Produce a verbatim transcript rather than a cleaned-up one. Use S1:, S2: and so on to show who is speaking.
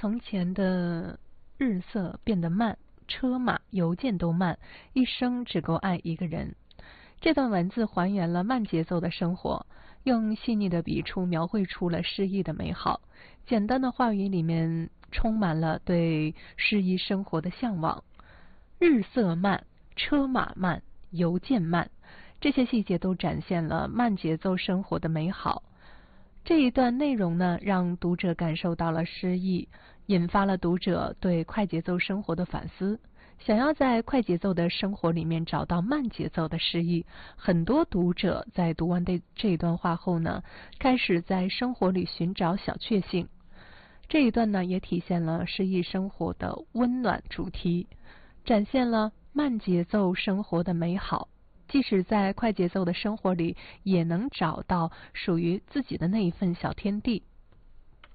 S1: 从前的日色变得慢，车马邮件都慢，一生只够爱一个人。这段文字还原了慢节奏的生活，用细腻的笔触描绘出了诗意的美好。简单的话语里面充满了对诗意生活的向往。日色慢，车马慢，邮件慢，这些细节都展现了慢节奏生活的美好。这一段内容呢，让读者感受到了诗意，引发了读者对快节奏生活的反思。想要在快节奏的生活里面找到慢节奏的诗意，很多读者在读完这这一段话后呢，开始在生活里寻找小确幸。这一段呢，也体现了诗意生活的温暖主题，展现了慢节奏生活的美好。即使在快节奏的生活里，也能找到属于自己的那一份小天地。